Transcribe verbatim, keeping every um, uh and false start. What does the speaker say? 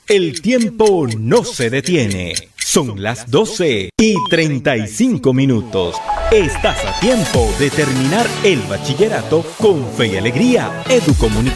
El tiempo no se detiene. Son las doce y treinta y cinco minutos. Estás a tiempo de terminar el bachillerato con fe y alegría. Educomunicación.